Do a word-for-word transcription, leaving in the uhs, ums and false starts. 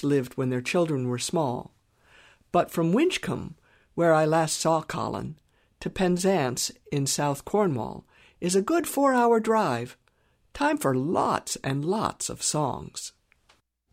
parents lived when their children were small. But from Winchcombe, where I last saw Colin, to Penzance in South Cornwall is a good four-hour drive. Time for lots and lots of songs.